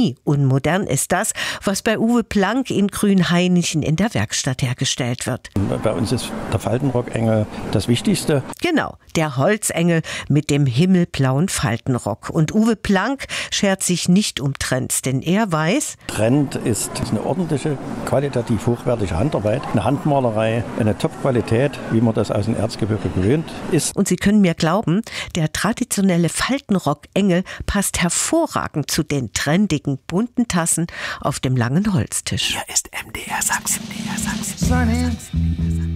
nie unmodern ist das, was bei Uwe Plank in Grünhainichen in der Werkstatt hergestellt wird. Bei uns ist der Faltenrockengel das Wichtigste. Genau, der Holzengel mit dem himmelblauen Faltenrock. Und Uwe Plank schert sich nicht um Trends, denn er weiß, Trend ist eine ordentliche, qualitativ hochwertige Handarbeit, eine Handmalerei, eine Top-Qualität, wie man das aus dem Erzgebirge gewöhnt ist. Und Sie können mir glauben, der traditionelle Faltenrockengel passt hervorragend zu den trendigen bunten Tassen auf dem langen Holztisch. Hier ist MDR Sachsen.